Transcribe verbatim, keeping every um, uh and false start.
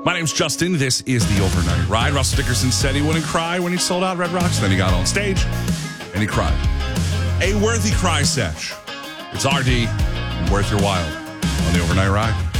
My name's Justin. This is the Overnight Ride. Russell Dickerson said he wouldn't cry when he sold out Red Rocks. Then he got on stage and he cried. A worthy cry sesh. It's R D and Worth Your While on the Overnight Ride.